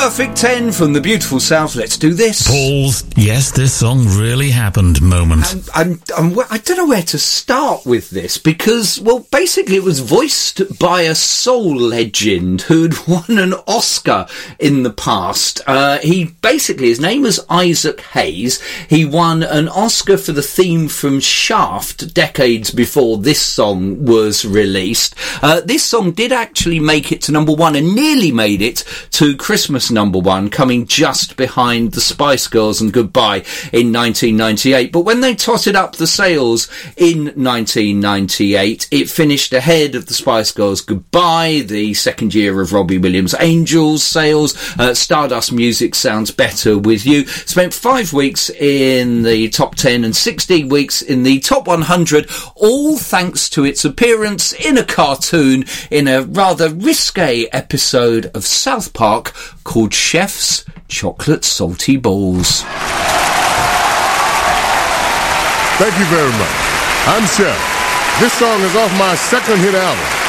Perfect 10 from the beautiful South. Let's do this. Paul's yes, this song really happened moment. I don't know where to start with this because, well, basically it was voiced by a soul legend who'd won an Oscar in the past. His name was Isaac Hayes. He won an Oscar for the theme from Shaft decades before this song was released. This song did actually make it to number one and nearly made it to Christmas number one, coming just behind the Spice Girls and Goodbye in 1998. But when they totted up the sales in 1998, it finished ahead of the Spice Girls Goodbye, the second year of Robbie Williams' Angels sales. Stardust Music Sounds Better With You spent 5 weeks in the top 10 and 16 weeks in the top 100, all thanks to its appearance in a cartoon in a rather risque episode of South Park called Chef's Chocolate Salty Balls. Thank you very much. I'm Chef. This song is off my second hit album,